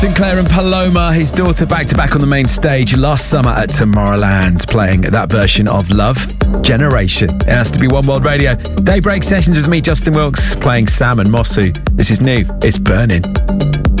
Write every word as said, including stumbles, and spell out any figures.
Sinclair and Paloma, his daughter, back-to-back on the main stage last summer at Tomorrowland, playing that version of Love Generation. It has to be One World Radio. Daybreak sessions with me, Justin Wilkes, playing Sam and Mosu. This is new. It's Burning.